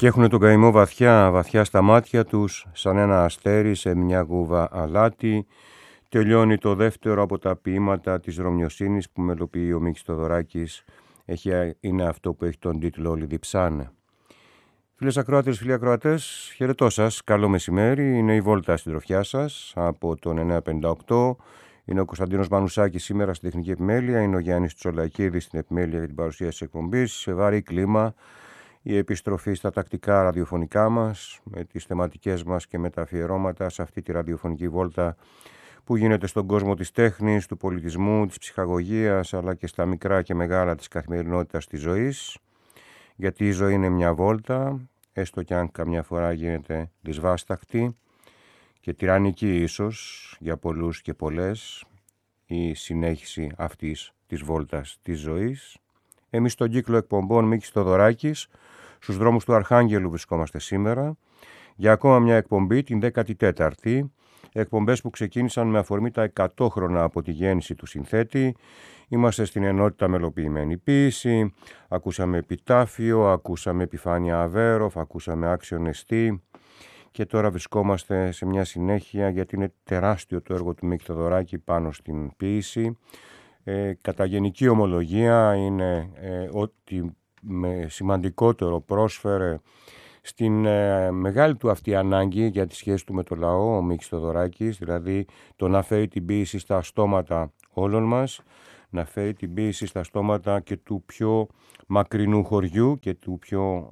και έχουν τον καημό βαθιά, βαθιά στα μάτια τους, σαν ένα αστέρι σε μια γούβα αλάτι. Τελειώνει το δεύτερο από τα ποίηματα της Ρωμιοσύνης που μελοποιεί ο Μίκης Θοδωράκης. Είναι αυτό που έχει τον τίτλο «Όλοι διψάνε». Φίλες ακροάτες, φίλοι ακροατές, χαιρετώ σας, καλό μεσημέρι. Είναι η Βόλτα στην τροφιά σας από τον 958. Είναι ο Κωνσταντίνος Μανουσάκης σήμερα στην τεχνική επιμέλεια. Είναι ο Γιάννης Τσολακίδης στην επιμέλεια για την παρουσίαση της εκπομπής. Σε βαρύ κλίμα η επιστροφή στα τακτικά ραδιοφωνικά μας, με τις θεματικές μας και με τα αφιερώματα σε αυτή τη ραδιοφωνική βόλτα που γίνεται στον κόσμο της τέχνης, του πολιτισμού, της ψυχαγωγίας, αλλά και στα μικρά και μεγάλα της καθημερινότητας της ζωής. Γιατί η ζωή είναι μια βόλτα, έστω κι αν καμιά φορά γίνεται δυσβάσταχτη και τυραννική ίσως για πολλούς και πολλές, η συνέχιση αυτής της βόλτας της ζωής. Εμείς στον κύκλο εκπομπών Μίκης Θοδωράκης, στους δρόμους του Αρχάγγελου βρισκόμαστε σήμερα, για ακόμα μια εκπομπή, την 14η, εκπομπές που ξεκίνησαν με αφορμή τα 100 χρόνια από τη γέννηση του συνθέτη. Είμαστε στην ενότητα μελοποιημένη ποίηση, ακούσαμε επιτάφιο, ακούσαμε επιφάνεια Αβέροφ, ακούσαμε άξιον εστί και τώρα βρισκόμαστε σε μια συνέχεια γιατί είναι τεράστιο το έργο του Μίκη Θοδωράκη πάνω στην ποίηση. Κατά γενική ομολογία είναι ότι με σημαντικότερο πρόσφερε στην μεγάλη του αυτή ανάγκη για τη σχέση του με το λαό, ο Μίκης Θοδωράκης, δηλαδή το να φέρει την ποίηση στα στόματα όλων μας, να φέρει την ποίηση στα στόματα και του πιο μακρινού χωριού και του πιο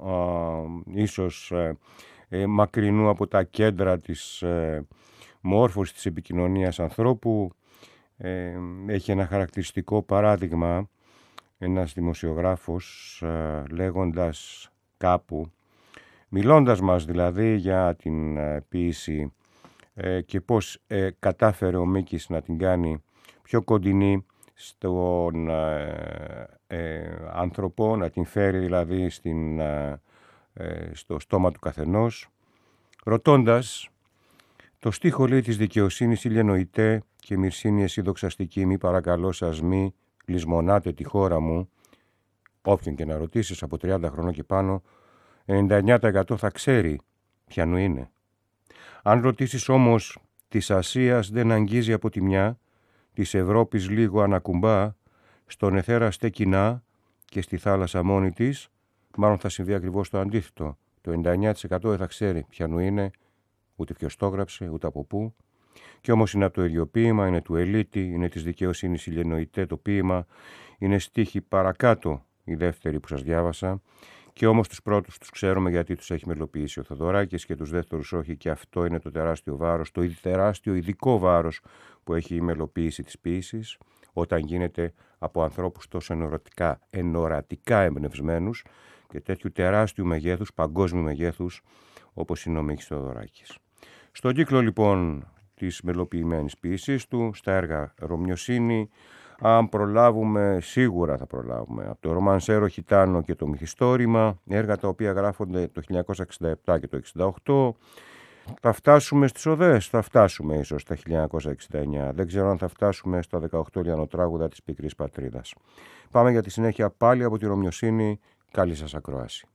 ίσως μακρινού από τα κέντρα της μόρφωσης της επικοινωνίας ανθρώπου. Έχει ένα χαρακτηριστικό παράδειγμα ένας δημοσιογράφος λέγοντας κάπου, μιλώντας μας δηλαδή για την ποίηση και πώς κατάφερε ο Μίκης να την κάνει πιο κοντινή στον άνθρωπο, να την φέρει δηλαδή στο στόμα του καθενός, ρωτώντας το στίχο λέει της δικαιοσύνης ηλιενοητέ και μυρσίνη εσύ δοξαστική μη παρακαλώ σας μη λησμονάτε τη χώρα μου. Όποιον και να ρωτήσεις από 30 χρονών και πάνω, 99% θα ξέρει ποιανού είναι. Αν ρωτήσεις όμως της Ασίας δεν αγγίζει από τη μια, της Ευρώπης λίγο ανακουμπά, στον εθέρα στέκινα και στη θάλασσα μόνη της, μάλλον θα συμβεί ακριβώς το αντίθετο. Το 99% δεν θα ξέρει ποιανού είναι, ούτε ποιος το έγραψε, ούτε από πού. Και όμως είναι από το ίδιο ποίημα, είναι του Ελίτη, είναι της δικαιοσύνης ηλιενοητέ το ποίημα, είναι στίχοι παρακάτω η δεύτερη που σας διάβασα. Και όμως τους πρώτους τους ξέρουμε γιατί τους έχει μελοποιήσει ο Θοδωράκης και τους δεύτερους όχι, και αυτό είναι το τεράστιο βάρος, το τεράστιο ειδικό βάρος που έχει η μελοποίηση της ποίησης όταν γίνεται από ανθρώπους τόσο ενορατικά εμπνευσμένους και τέτοιου τεράστιου μεγέθους, παγκόσμιου μεγέθους όπως είναι ο Μίκης Θοδωράκης. Στον κύκλο λοιπόν της μελοποιημένης ποίησης του, στα έργα Ρωμιοσύνη, αν προλάβουμε, σίγουρα θα προλάβουμε, από το Ρομανσέρο Χιτάνο και το Μυθιστόρημα, έργα τα οποία γράφονται το 1967 και το 1968. Θα φτάσουμε στις οδές, θα φτάσουμε ίσως τα 1969. Δεν ξέρω αν θα φτάσουμε στα 18 λιανοτράγουδα της πικρής πατρίδας. Πάμε για τη συνέχεια πάλι από τη Ρωμιοσύνη. Καλή σας ακρόαση.